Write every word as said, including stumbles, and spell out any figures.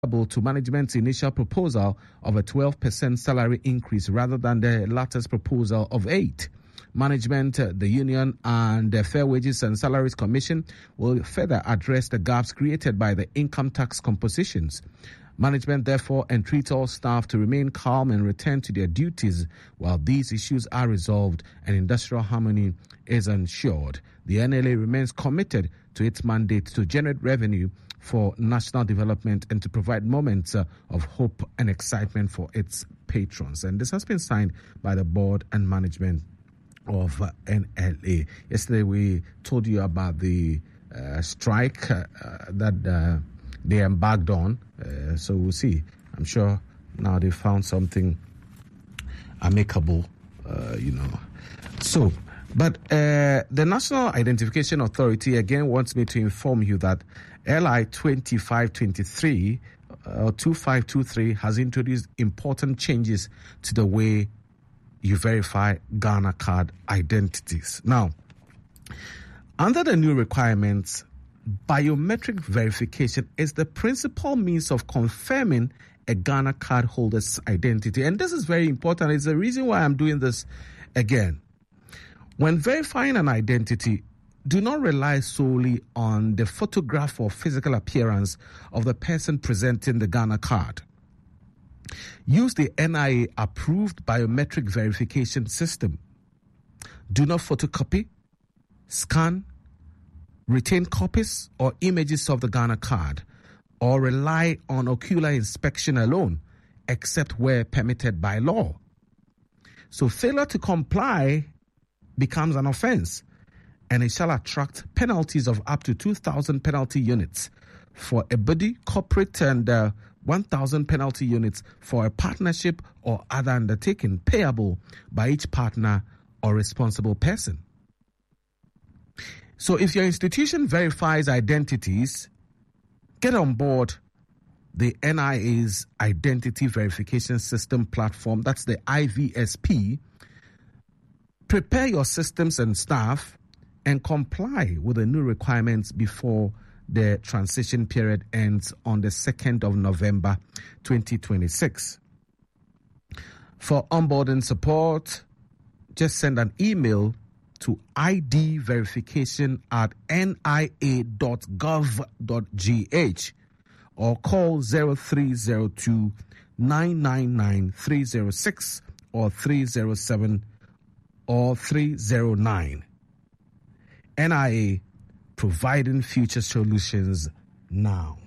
to management's initial proposal of a twelve percent salary increase rather than the latter's proposal of eight. Management, uh, the union, and the Fair Wages and Salaries Commission will further address the gaps created by the income tax compositions. Management, therefore, entreats all staff to remain calm and return to their duties while these issues are resolved and industrial harmony is ensured. The N L A remains committed to its mandate to generate revenue for national development and to provide moments uh, of hope and excitement for its patrons. And this has been signed by the board and management of uh, N L A. Yesterday we told you about the uh, strike uh, uh, that uh, they embarked on. Uh, so we'll see. I'm sure now they found something amicable, uh, you know. So, but uh, the National Identification Authority again wants me to inform you that L I twenty-five twenty-three or twenty-five twenty-three has introduced important changes to the way you verify Ghana card identities. Now, under the new requirements, biometric verification is the principal means of confirming a Ghana card holder's identity. And this is very important. It's the reason why I'm doing this again. When verifying an identity, do not rely solely on the photograph or physical appearance of the person presenting the Ghana card. Use the N I A-approved biometric verification system. Do not photocopy, scan, retain copies or images of the Ghana card, or rely on ocular inspection alone, except where permitted by law. So failure to comply becomes an offense, and it shall attract penalties of up to two thousand penalty units for a body, corporate, and uh, one thousand penalty units for a partnership or other undertaking payable by each partner or responsible person. So if your institution verifies identities, get on board the N I A's Identity Verification System platform. That's the I V S P. Prepare your systems and staff and comply with the new requirements before the transition period ends on the second of November twenty twenty-six. For onboarding support, just send an email to idverification at n i a dot gov dot g h or call zero three zero two, nine nine nine, three zero six or three zero seven or three zero nine. N I A, providing future solutions now.